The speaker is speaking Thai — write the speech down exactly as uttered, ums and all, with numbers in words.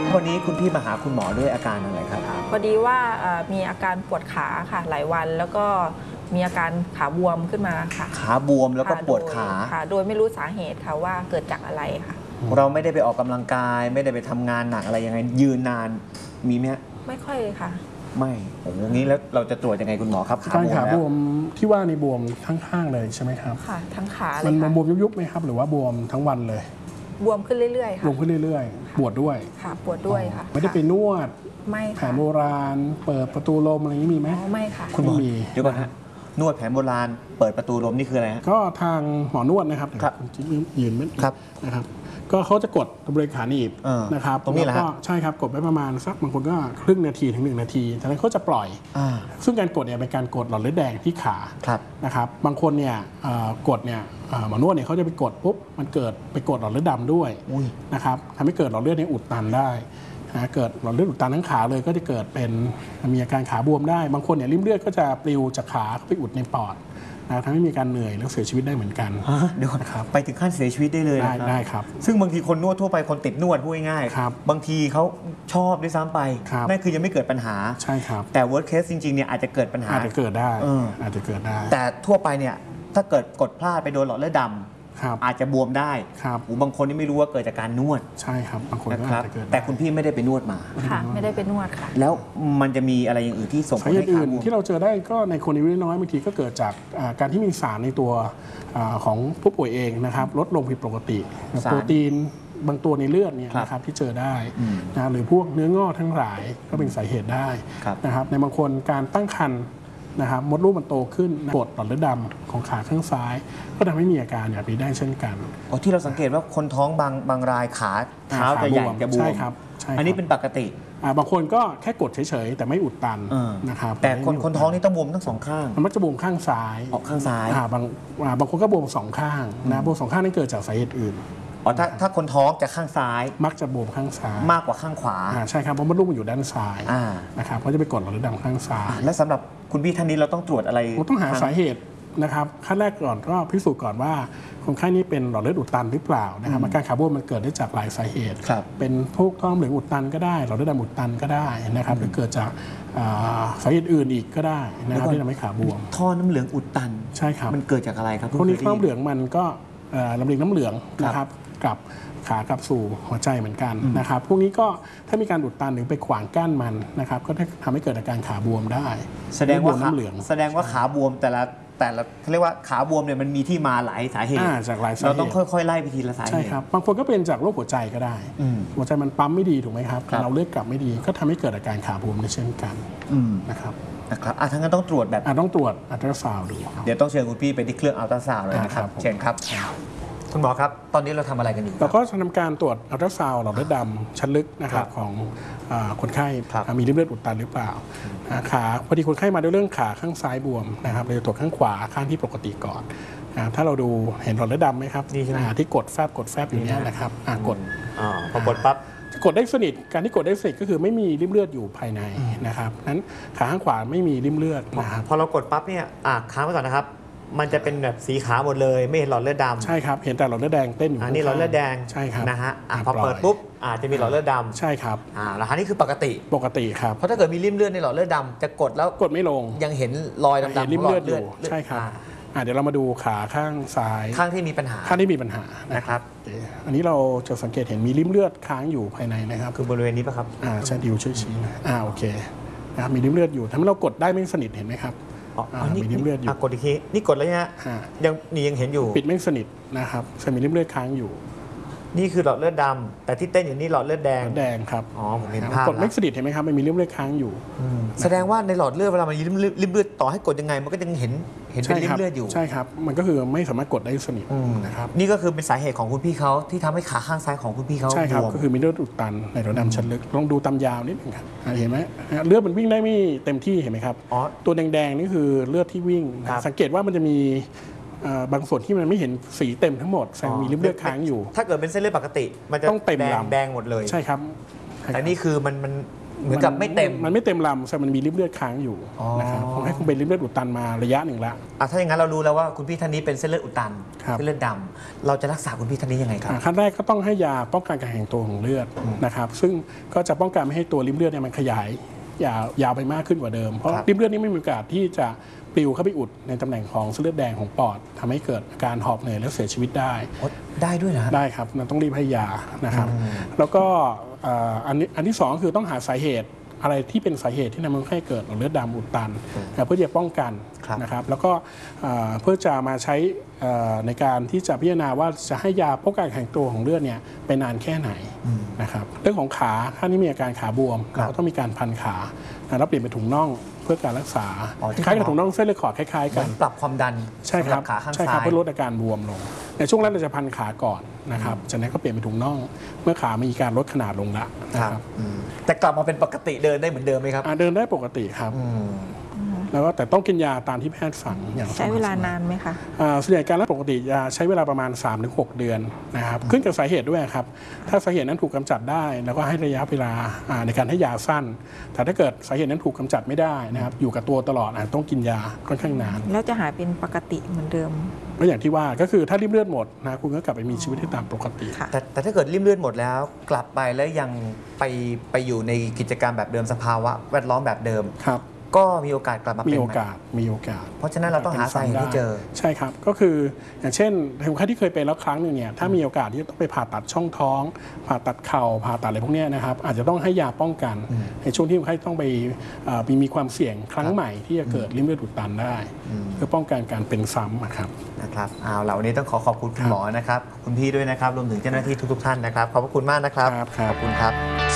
วันนี้คุณพี่มาหาคุณหมอด้วยอาการอะไรครับพอดีว่ามีอาการปวดขาค่ะหลายวันแล้วก็มีอาการขาบวมขึ้นมาค่ะขาบวมแล้วก็ปวดขาค่ะโดยไม่รู้สาเหตุค่ะว่าเกิดจากอะไรค่ะเราไม่ได้ไปออกกำลังกายไม่ได้ไปทำงานหนักอะไรยังไงยืนนานมีไหมไม่ค่อยค่ะไม่โอ้โหงี้แล้วเราจะตรวจยังไงคุณหมอครับขาบวมขาบวมที่ว่าในบวมทั้งข้างเลยใช่ไหมครับค่ะทั้งขามันมันบวมยุบๆไหมครับหรือว่าบวมทั้งวันเลยบวมขึ้นเรื่อยๆค่ะบวมขึ้นเรื่อยๆปวดด้วยค่ะปวดด้วยค่ะไม่ได้ไปนวดไม่แผนโบราณเปิดประตูลมอะไรนี้มีไหมไม่ค่ะคุณหมอเดี๋ยวก่อนฮะนวดแผนโบราณเปิดประตูลมนี่คืออะไรฮะก็ทางหมอนวดนะครับครับยืนไม่ครับนะครับก็เขาจะกดบริเวณขาหนีบนะครับตรงนี้แหละใช่ครับกดไปประมาณสักบางคนก็ครึ่งนาทีถึงหนึ่งนาทีจากนั้นเขาจะปล่อยซึ่งการกดเนี่ยเป็นการกดหลอดเลือดแดงที่ขานะครับบางคนเนี่ยกดเนี่ยหมอนวดเนี่ยเขาจะไปกดปุ๊บมันเกิดไปกดหลอดเลือดดำด้วยนะครับทำให้เกิดหลอดเลือดในอุดตันได้เกิดหลอดเลือดอุดตันทั้งขาเลยก็จะเกิดเป็นมีอาการขาบวมได้บางคนเนี่ยริ่มเลือดก็จะปลิวจากขาไปอุดในปอดนะทำให้มีการเหนื่อยแล้วเสียชีวิตได้เหมือนกันเดี๋ยวนะครับไปถึงขั้นเสียชีวิตได้เลยได้ได้ครับซึ่งบางทีคนนวดทั่วไปคนติดนวดพูดง่ายๆบางทีเขาชอบด้วยซ้ำไปนั่นคือยังไม่เกิดปัญหาใช่ครับแต่ worst case จริงๆเนี่ยอาจจะเกิดปัญหาอาจจะเกิดได้อาจจะเกิดได้แต่ทั่วไปเนี่ยถ้าเกิดกดพลาดไปโดนหลอดเลือดดำอาจจะบวมได้ครับบางคนนี่ไม่รู้ว่าเกิดจากการนวดใช่ครับบางคนก็อาจจะเกิดแต่คุณพี่ไม่ได้ไปนวดมาค่ะไม่ได้ไปนวดค่ะแล้วมันจะมีอะไรอย่างอื่นที่ส่งผลให้ขาบวมที่เราเจอได้ก็ในคนอายุน้อยบางทีก็เกิดจากการที่มีสารในตัวของผู้ป่วยเองนะครับลดลงผิดปกติโปรตีนบางตัวในเลือดเนี่ยนะครับที่เจอได้นะหรือพวกเนื้องอกทั้งหลายก็เป็นสาเหตุได้นะครับในบางคนการตั้งครรภ์นะครับมดลูกมันโตขึ้นกดหลอดเลือดดำของขาข้างซ้ายก็ทำให้มีอาการแบบนี้ได้เช่นกันอ๋อที่เราสังเกตว่าคนท้องบางบางรายขาเท้าจะใหญ่จะบวมใช่ครับอันนี้เป็นปกติบางคนก็แค่กดเฉยๆแต่ไม่อุดตันนะครับแต่คนคนท้องนี่ต้องบวมทั้งสองข้างมันมักจะบวมข้างซ้ายออกข้างซ้ายบางบางคนก็บวมสองข้างนะบวมสองข้างนั่นเกิดจากสาเหตุอื่นอ๋อถ้าถ้าคนท้องจะข้างซ้ายมักจะบวมข้างซ้ายมากกว่าข้างขวาใช่ครับเพราะมดลูกมันอยู่ด้านซ้ายนะครับเขาจะไปกดหลอดเลือดดำข้างซ้ายและสำหรับคุณพี่ท่านนี้เราต้องตรวจอะไรต้องหาสาเหตุนะครับขั้นแรกก่อนก็พิสูจน์ก่อนว่าคนไข้นี้เป็นหลอดเลือดอุดตันหรือเปล่านะครับอาการขาบวมมันเกิดได้จากหลายสาเหตุเป็นพวกท้องเหลืองอุดตันก็ได้หลอดเลือดดำอุดตันก็ได้นะครับหรือเกิดจากสาเหตุอื่นอีกก็ได้นะครับที่ทำให้ขาบวมท่อน้ำเหลืองอุดตันใช่ครับมันเกิดจากอะไรครับคนนี้ท่อน้ำเหลืองมันก็ลำเลียงน้ำเหลืองนะครับกับขากลับสู่หัวใจเหมือนกันนะครับพวกนี้ก็ถ้ามีการอุดตันหรือไปขวางกั้นมันนะครับก็ทำให้เกิดอาการขาบวมได้แสดงว่าน้ำเหลืองแสดงว่าขาบวมแต่ละแต่ละเขาเรียกว่าขาบวมเนี่ยมันมีที่มาหลายสาเหตุจากหลายสาเหตุเราต้องค่อยๆไล่ไปทีละสาเหตุใช่ครับบางคนก็เป็นจากโรคหัวใจก็ได้หัวใจมันปั๊มไม่ดีถูกไหมครับเราเลือดกลับไม่ดีก็ทำให้เกิดอาการขาบวมในเช่นกันนะครับนะครับอ่ะทั้งนั้นต้องตรวจแบบต้องตรวจอัลตราซาวด์ดูเดี๋ยวต้องเชิญคุณพี่ไปที่เครื่องอัลตราซาวด์เลยนะครับเชิญครับคุณหมอครับตอนนี้เราทำอะไรกันอยู่เราก็ทำการตรวจอัลตราซาวด์หลอดเลือดดำชั้นลึกนะครับของคนไข้มีริ่มเลือดอุดตันหรือเปล่าขาพอดีคนไข้มาด้วยเรื่องขาข้างซ้ายบวมนะครับเราจะตรวจข้างขวาข้างที่ปกติก่อนถ้าเราดูเห็นหลอดเลือดดำไหมครับนี่ใช่ไหมที่กดแฟบกดแฟบอยู่นี้นะครับกดพอกดปั๊บกดได้สนิทการที่กดได้สนิทก็คือไม่มีริ่มเลือดอยู่ภายในนะครับนั้นขาข้างขวาไม่มีริ่มเลือดนะครับพอเรากดปั๊บเนี่ยค้างไว้ก่อนนะครับมันจะเป็นแบบสีขาวหมดเลยไม่เห็นหลอดเลือดดำใช่ครับเห็นแต่หลอดเลือดแดงเต้นอยู่อันนี้หลอดเลือดแดงใช่ครับนะฮะพอเปิดปุ๊บอาจจะมีหลอดเลือดดำใช่ครับอ่าแล้วนี่คือปกติปกติครับเพราะถ้าเกิดมีริ่มเลือดในหลอดเลือดดำจะกดแล้วกดไม่ลงยังเห็นรอยดำๆริ่มเลือดอยู่ใช่ครับเดี๋ยวเรามาดูขาข้างซ้ายข้างที่มีปัญหาข้างที่มีปัญหานะครับอันนี้เราจะสังเกตเห็นมีริ่มเลือดค้างอยู่ภายในนะครับคือบริเวณนี้ป่ะครับอ่าใช่ดิวช่วยชี้นะอ่าโอเคนะครับมีริ่มเลือดอยู่ถ้าเรากดได้ไม่สนิทเห็นไหมครับมีริ่มเลือดอยู่กดอีกทีนี่กดแล้วเนี่ยยังนี่ยังเห็นอยู่ปิดไม่สนิทนะครับจะมีริ่มเลือดค้างอยู่นี่คือหลอดเลือดดำแต่ที่เต้นอยู่นี่หลอดเลือดแดงแดงครับอ๋อผมเห็นภาพกดไม่สนิทเห็นไหมครับมันมีริ่มเลือดค้างอยู่แสดงว่าในหลอดเลือดเวลามันริ่มริ่มเลือดต่อให้กดยังไงมันก็ยังเห็นเห็นเป็นริ่มเลือดอยู่ใช่ครับมันก็คือไม่สามารถกดได้สนิทนะครับนี่ก็คือเป็นสาเหตุของคุณพี่เขาที่ทำให้ขาข้างซ้ายของคุณพี่เขาใช่ครับก็คือมีเลือดอุดตันในหลอดดำชั้นลึกลองดูตามยาวนิดนึงครับเห็นไหมเลือดมันวิ่งได้ไม่เต็มที่เห็นไหมครับตัวแดงๆนี่คือเลือดที่วิ่งสังเกตว่ามันจะมีบางส่วนที่มันไม่เห็นสีเต็มทั้งหมดแสดงมีริ่มเลือดค้างอยู่ถ้าเกิดเป็นเส้นเลือดปกติมันจะต้องเต็มลำแดงหมดเลยใช่ครับแต่นี่คือมันมันเหมือนกับไม่เต็มมันไม่เต็มลำแต่มันมีริมเลือดค้างอยู่นะครับผมให้คุณเป็นริมเลือดอุดตันมาระยะหนึ่งละถ้าอย่างนั้นเรารู้แล้วว่าคุณพี่ท่านนี้เป็นเส้นเลือดอุดตันเส้นเลือดดำเราจะรักษาคุณพี่ท่านนี้ยังไงครับขั้นแรกก็ต้องให้ยาป้องกันการแข็งตัวของเลือดนะครับซึ่งก็จะป้องกันไม่ให้ตัวริมเลือดเนี่ยมันขยายยาวยาวไปมากขึ้นกว่าเดิมเพราะริมเลือดนี้ไม่มีโอกาสที่จะปลิวเข้าไปอุดในตำแหน่งของเส้นเลือดแดงของปอดทำให้เกิดอาการหอบเหนื่อยและเสียชีวิตได้ได้ด้วยนะได้ครับมันต้องรีบให้ยานะครับแล้วก็อันนี้อันที่สองคือต้องหาสาเหตุอะไรที่เป็นสาเหตุที่นำมาให้เกิดหลอดเลือดดำอุดตันเพื่อจะป้องกันนะครับแล้วก็เพื่อจะมาใช้ในการที่จะพิจารณาว่าจะให้ยาป้องกันแข็งตัวของเลือดเนี่ยไปนานแค่ไหนนะครับเรื่องของขาถ้านี่มีอาการขาบวมเราก็ต้องมีการพันขาแล้วเปลี่ยนเป็นถุงน่องเพื่อการรักษาคล้ายกับถุงน่องเส้นเลือดขอดคล้ายๆกันปรับความดันใช่ครับขาข้างซ้ายเพื่อลดอาการบวมลงในช่วงแรกเราจะพันขาก่อนนะครับจากนั้นก็เปลี่ยนเป็นถุงน่องเมื่อขามีการลดขนาดลงละนะครับแต่กลับมาเป็นปกติเดินได้เหมือนเดิมไหมครับเดินได้ปกติครับแล้วก็แต่ต้องกินยาตามที่แพทย์สั่งอย่างใช้เวลานานไหมคะส่วนใหญ่การรักษาปกติจะใช้เวลาประมาณ สามถึงหก เดือนนะครับขึ้นกับสาเหตุด้วยครับถ้าสาเหตุนั้นถูกกำจัดได้แล้วก็ให้ระยะเวลาในการให้ยาสั้นแต่ถ้าเกิดสาเหตุนั้นถูกกำจัดไม่ได้นะครับอยู่กับตัวตลอดต้องกินยาค่อนข้างนานแล้วจะหายเป็นปกติเหมือนเดิมก็อย่างที่ว่าก็คือถ้าริ่มเลือดหมดนะคุณก็กลับไปมีชีวิตที่ตามปกติแต่แต่ถ้าเกิดริ่มเลือดหมดแล้วกลับไปแล้วยังไปไปอยู่ในกิจกรรมแบบเดิมสภาวะแวดล้อมแบบเดิมครับก็มีโอกาสกลับมาเป็นมีโอกาสมีโอกาสเพราะฉะนั้นเราต้องหาสาเหตุที่เจอใช่ครับก็คืออย่างเช่นคนไข้ที่เคยเป็นแล้วครั้งหนึ่งเนี่ยถ้ามีโอกาสที่จะต้องไปผ่าตัดช่องท้องผ่าตัดเข่าผ่าตัดอะไรพวกนี้นะครับอาจจะต้องให้ยาป้องกันในช่วงที่คนไข้ต้องไปมีความเสี่ยงครั้งใหม่ที่จะเกิดริ่มเลือดอุดตันได้เพื่อป้องกันการเป็นซ้ำนะครับนะครับเอาล่ะวันนี้ต้องขอขอบคุณคุณหมอนะครับคุณพี่ด้วยนะครับรวมถึงเจ้าหน้าที่ทุกๆท่านนะครับขอบพระคุณมากนะครับขอบคุณครับ